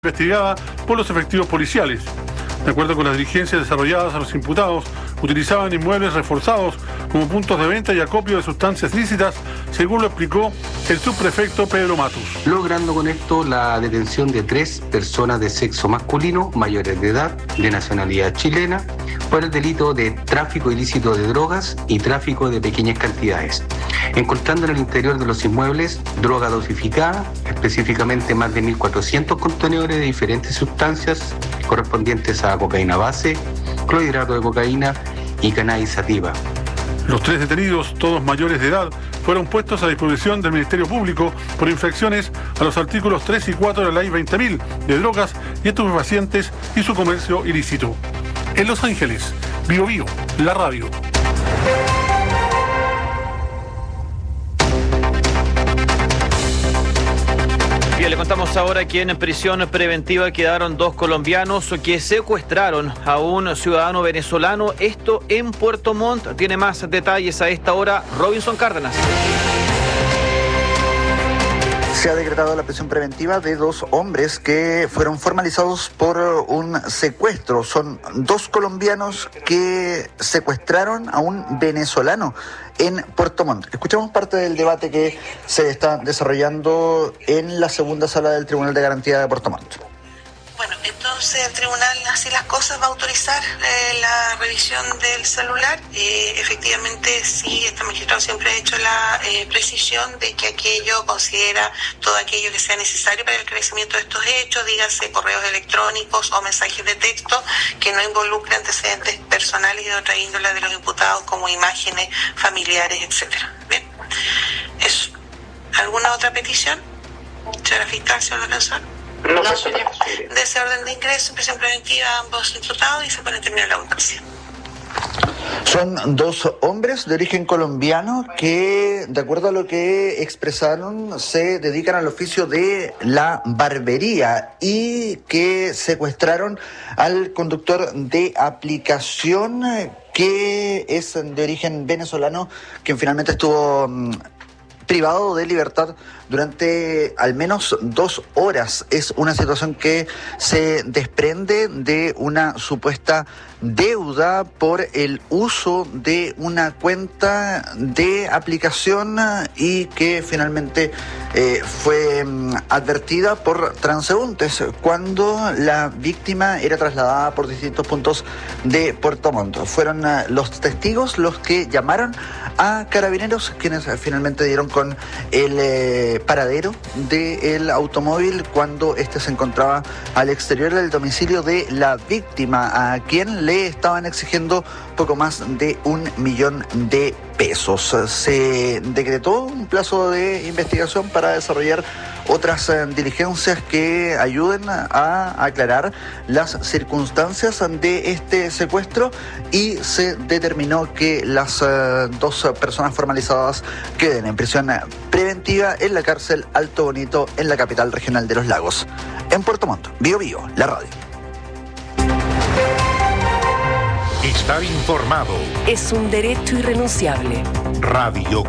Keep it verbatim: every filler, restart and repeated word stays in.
investigada por los efectivos policiales. De acuerdo con las diligencias desarrolladas, a los imputados utilizaban inmuebles reforzados como puntos de venta y acopio de sustancias lícitas, según lo explicó el subprefecto Pedro Matus. Logrando con esto la detención de tres personas de sexo masculino, mayores de edad, de nacionalidad chilena, por el delito de tráfico ilícito de drogas y tráfico de pequeñas cantidades, encontrando en el interior de los inmuebles droga dosificada, específicamente más de mil cuatrocientos contenedores de diferentes sustancias correspondientes a cocaína base, clorhidrato de cocaína y cannabis sativa. Los tres detenidos, todos mayores de edad, fueron puestos a disposición del Ministerio Público por infracciones a los artículos tres y cuatro de la Ley veinte mil de drogas y estupefacientes y su comercio ilícito. En Los Ángeles, Bio Bio, la radio. Bien, le contamos ahora que en prisión preventiva quedaron dos colombianos que secuestraron a un ciudadano venezolano, esto en Puerto Montt. Tiene más detalles a esta hora Robinson Cárdenas. Se ha decretado la prisión preventiva de dos hombres que fueron formalizados por un secuestro. Son dos colombianos que secuestraron a un venezolano en Puerto Montt. Escuchamos parte del debate que se está desarrollando en la segunda sala del Tribunal de Garantía de Puerto Montt. Bueno, entonces el tribunal, así las cosas, va a autorizar eh, la revisión del celular. Eh, efectivamente, sí, este magistrado siempre ha hecho la eh, precisión de que aquello considera todo aquello que sea necesario para el esclarecimiento de estos hechos, dígase correos electrónicos o mensajes de texto que no involucren antecedentes personales y de otra índole de los imputados, como imágenes familiares, etcétera. Bien, eso. ¿Alguna otra petición? Señora fiscal, señor defensor. No, no señor. De ese orden de ingreso, prisión preventiva a ambos imputados y se puede terminar la audiencia. Son dos hombres de origen colombiano que, de acuerdo a lo que expresaron, se dedican al oficio de la barbería y que secuestraron al conductor de aplicación que es de origen venezolano, quien finalmente estuvo um, privado de libertad durante al menos dos horas. Es una situación que se desprende de una supuesta deuda por el uso de una cuenta de aplicación y que finalmente eh, fue um, advertida por transeúntes cuando la víctima era trasladada por distintos puntos de Puerto Montt. Fueron uh, los testigos los que llamaron a Carabineros, quienes uh, finalmente dieron con el eh, paradero del automóvil cuando este se encontraba al exterior del domicilio de la víctima, a quien le estaban exigiendo poco más de un millón de pesos. Se decretó un plazo de investigación para desarrollar otras eh, diligencias que ayuden a aclarar las circunstancias de este secuestro y se determinó que las eh, dos personas formalizadas queden en prisión preventiva en la cárcel Alto Bonito en la capital regional de Los Lagos. En Puerto Montt, Bio Bio, la radio. Estar informado es un derecho irrenunciable. Radio